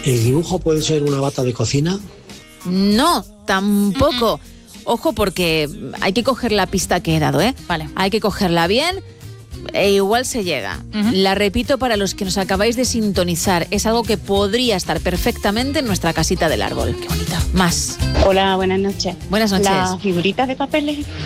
¿El dibujo puede ser una bata de cocina? No, tampoco. Ojo, porque hay que coger la pista que he dado, ¿eh? Vale. Hay que cogerla bien e igual se llega. La repito para los que nos acabáis de sintonizar. Es algo que podría estar perfectamente en nuestra casita del árbol. Qué bonita. Más. Hola, buenas noches. Buenas noches. Las figuritas de papeles